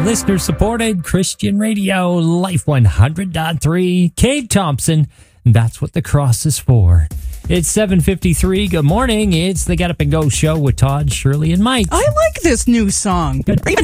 Listener-supported Christian radio, Life 100.3. Cade Thompson, that's what the cross is for. It's 7:53. Good morning. It's the Get Up and Go show with Todd, Shirley, and Mike. I like this new song. Good.